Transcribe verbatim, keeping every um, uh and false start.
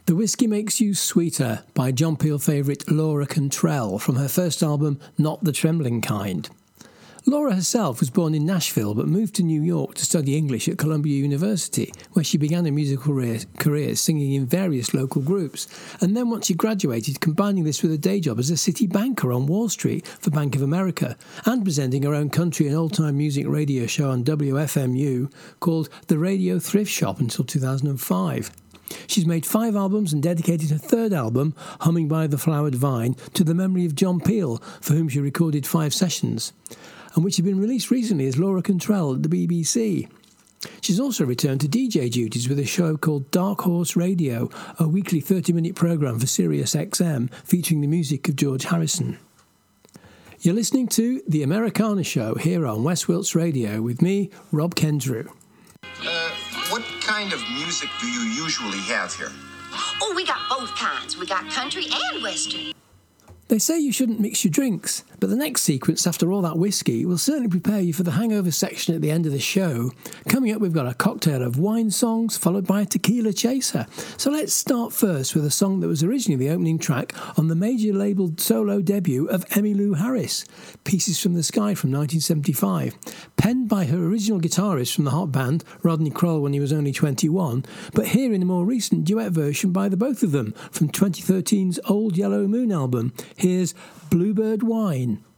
The Whiskey Makes You Sweeter by John Peel favourite Laura Cantrell from her first album Not the Trembling Kind. Laura herself was born in Nashville but moved to New York to study English at Columbia University, where she began a musical career, career singing in various local groups, and then once she graduated, combining this with a day job as a city banker on Wall Street for Bank of America, and presenting her own country and old-time music radio show on W F M U called The Radio Thrift Shop until two thousand five. She's made five albums and dedicated her third album, Humming by the Flowered Vine, to the memory of John Peel, for whom she recorded five sessions, and which had been released recently as Laura Cantrell at the B B C. She's also returned to D J duties with a show called Dark Horse Radio, a weekly thirty-minute programme for Sirius X M featuring the music of George Harrison. You're listening to The Americana Show here on West Wilts Radio with me, Rob Kendrew. Uh, what kind of music do you usually have here? Oh, we got both kinds. We got country and western. They say you shouldn't mix your drinks, but the next sequence after all that whiskey will certainly prepare you for the hangover section at the end of the show. Coming up, we've got a cocktail of wine songs followed by a tequila chaser. So let's start first with a song that was originally the opening track on the major labelled solo debut of Emmylou Harris, Pieces from the Sky from nineteen seventy-five. Penned by her original guitarist from the hot band, Rodney Crowell, when he was only twenty-one, but here in a more recent duet version by the both of them from twenty thirteen's Old Yellow Moon album. Here's Bluebird Wine.